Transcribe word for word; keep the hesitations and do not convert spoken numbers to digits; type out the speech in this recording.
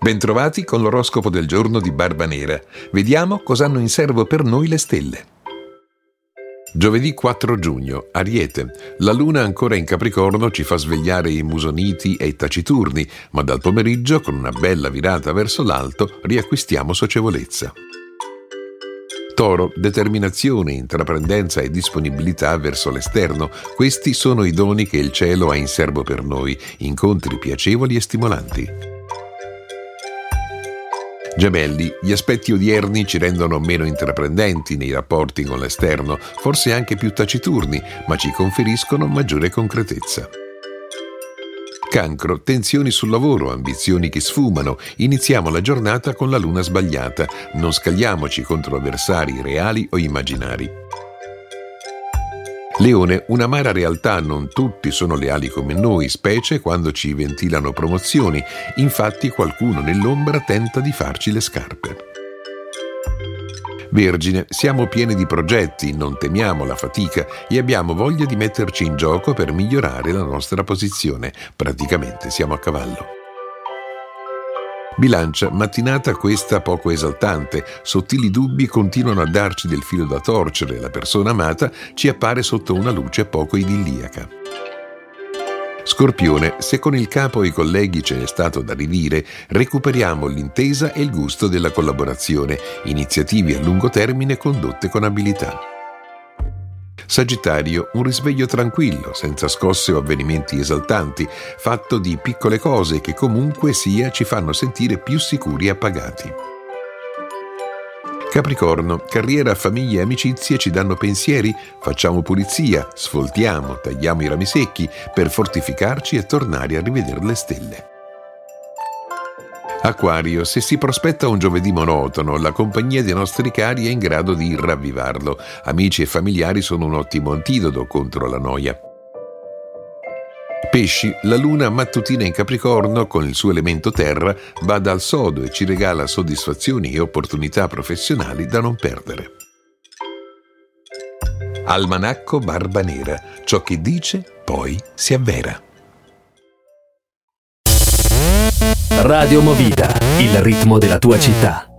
Bentrovati con l'oroscopo del giorno di Barbanera. Vediamo cosa hanno in serbo per noi le stelle. Giovedì quattro giugno, Ariete. La luna ancora in Capricorno ci fa svegliare immusoniti e taciturni, ma dal pomeriggio, con una bella virata verso l'alto, riacquistiamo socievolezza. Toro, determinazione, intraprendenza e disponibilità verso l'esterno. Questi sono i doni che il cielo ha in serbo per noi, incontri piacevoli e stimolanti. Gemelli, gli aspetti odierni ci rendono meno intraprendenti nei rapporti con l'esterno, forse anche più taciturni, ma ci conferiscono maggiore concretezza. Cancro, tensioni sul lavoro, ambizioni che sfumano. Iniziamo la giornata con la luna sbagliata. Non scagliamoci contro avversari reali o immaginari. Leone, un'amara realtà, non tutti sono leali come noi, specie quando ci ventilano promozioni. Infatti qualcuno nell'ombra tenta di farci le scarpe. Vergine, siamo pieni di progetti, non temiamo la fatica e abbiamo voglia di metterci in gioco per migliorare la nostra posizione. Praticamente siamo a cavallo. Bilancia, mattinata questa poco esaltante, sottili dubbi continuano a darci del filo da torcere, la persona amata ci appare sotto una luce poco idilliaca. Scorpione, se con il capo e i colleghi ce n'è stato da ridire, recuperiamo l'intesa e il gusto della collaborazione, iniziative a lungo termine condotte con abilità. Sagittario, un risveglio tranquillo, senza scosse o avvenimenti esaltanti, fatto di piccole cose che comunque sia ci fanno sentire più sicuri e appagati. Capricorno, carriera, famiglia e amicizie ci danno pensieri, facciamo pulizia, sfoltiamo, tagliamo i rami secchi per fortificarci e tornare a rivedere le stelle. Acquario, se si prospetta un giovedì monotono, la compagnia dei nostri cari è in grado di ravvivarlo. Amici e familiari sono un ottimo antidoto contro la noia. Pesci, la luna mattutina in Capricorno, con il suo elemento terra, va dal sodo e ci regala soddisfazioni e opportunità professionali da non perdere. Almanacco Barbanera, ciò che dice poi si avvera. Radio Movida, il ritmo della tua città.